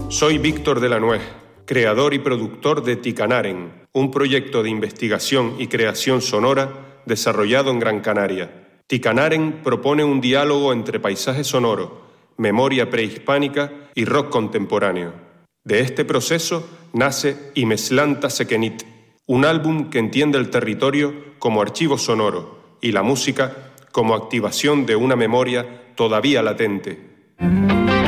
Soy Víctor de la Nuez, creador y productor de Ticanaren, un proyecto de investigación y creación sonora desarrollado en Gran Canaria. Ticanaren propone un diálogo entre paisaje sonoro, memoria prehispánica y rock contemporáneo. De este proceso nace Imeslanta Sekenit, un álbum que entiende el territorio como archivo sonoro y la música como activación de una memoria todavía latente.